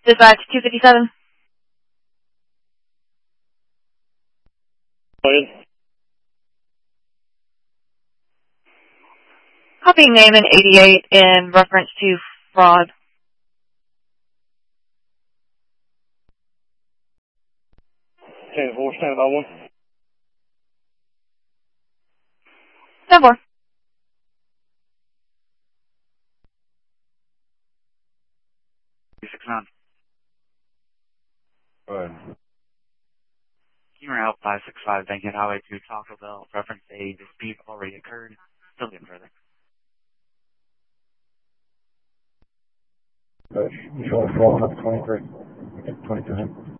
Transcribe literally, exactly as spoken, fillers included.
Dispatch two fifty-seven. Copy name and eighty-eight in reference to fraud. ten four, stand by one. ten four. two six nine. Go ahead. Humor Help five six five, Bankhead Highway to Taco Bell. Reference a dispute already occurred. Still getting further. Push. You showing twelve, twenty-three. twenty-two.